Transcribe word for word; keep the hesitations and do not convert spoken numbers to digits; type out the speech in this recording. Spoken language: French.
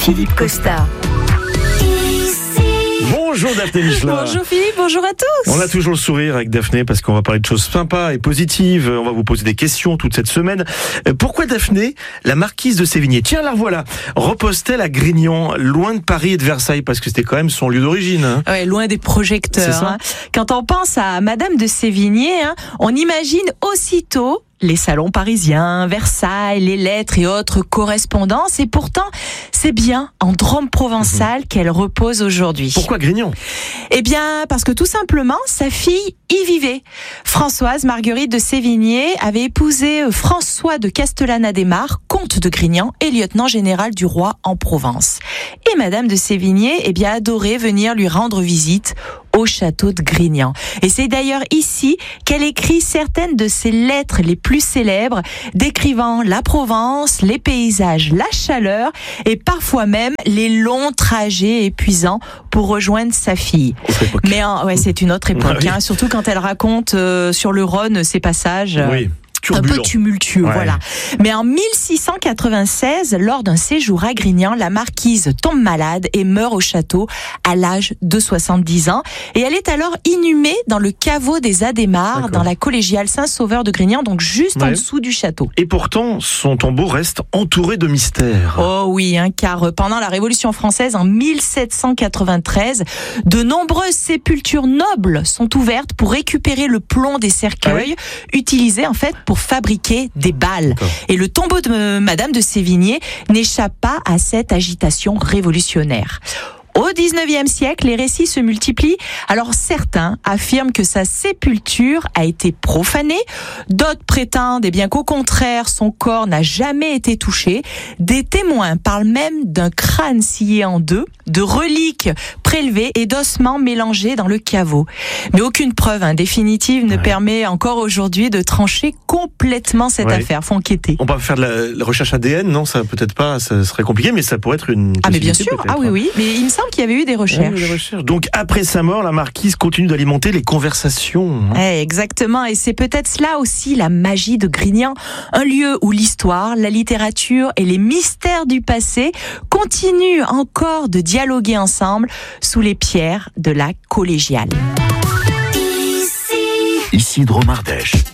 Philippe Costa. Bonjour Daphné Michelin. Bonjour Philippe, bonjour à tous. On a toujours le sourire avec Daphné parce qu'on va parler de choses sympas et positives. On va vous poser des questions toute cette semaine. Pourquoi Daphné, la marquise de Sévigné, tiens la revoilà, repose-t-elle à Grignan, loin de Paris et de Versailles, parce que c'était quand même son lieu d'origine, hein. Ouais, loin des projecteurs. Hein. Quand on pense à Madame de Sévigné, hein, on imagine aussitôt les salons parisiens, Versailles, les lettres et autres correspondances. Et pourtant, c'est bien en Drôme provençal mmh. qu'elle repose aujourd'hui. Pourquoi Grignan ? Eh bien, parce que tout simplement, sa fille y vivait. Françoise Marguerite de Sévigné avait épousé François de Castellane-Adhémar, comte de Grignan et lieutenant général du roi en Provence. Et Madame de Sévigné, eh bien, adorait venir lui rendre visite au château de Grignan. Et c'est d'ailleurs ici qu'elle écrit certaines de ses lettres les plus célèbres, décrivant la Provence, les paysages, la chaleur et parfois même les longs trajets épuisants pour rejoindre sa fille. Mais en, ouais, c'est une autre époque, ah oui. hein, surtout quand elle raconte euh, sur le Rhône ses passages. Oui. Turbulent. Un peu tumultueux, ouais. voilà. Mais en mille six cent quatre-vingt-seize, lors d'un séjour à Grignan, la marquise tombe malade et meurt au château à l'âge de soixante-dix ans. Et elle est alors inhumée dans le caveau des Adhémar, D'accord. dans la collégiale Saint-Sauveur de Grignan, donc juste ouais. en dessous du château. Et pourtant, son tombeau reste entouré de mystères. Oh oui, hein, car pendant la Révolution française, en mille sept cent quatre-vingt-treize, de nombreuses sépultures nobles sont ouvertes pour récupérer le plomb des cercueils, ah oui. utilisés en fait pour pour fabriquer des balles. D'accord. Et le tombeau de Madame de Sévigné n'échappe pas à cette agitation révolutionnaire. Au dix-neuvième siècle, les récits se multiplient. Alors certains affirment que sa sépulture a été profanée, d'autres prétendent eh bien qu'au contraire, son corps n'a jamais été touché. Des témoins parlent même d'un crâne scié en deux, de reliques prélevées et d'ossements mélangés dans le caveau. Mais aucune preuve hein, définitive ne ouais. permet encore aujourd'hui de trancher complètement cette ouais. affaire. Faut enquêter. On peut faire de la, la recherche A D N, non, ça peut-être pas, ça serait compliqué, mais ça pourrait être une. Ah mais bien sûr, ah oui oui, mais il me semble qu'il y avait eu des recherches. Oui, des recherches. Donc après sa mort, la marquise continue d'alimenter les conversations. Hein. Eh, exactement, et c'est peut-être cela aussi la magie de Grignan, un lieu où l'histoire, la littérature et les mystères du passé continuent encore de dialoguer ensemble sous les pierres de la collégiale. Ici, Ici Drôme Ardèche.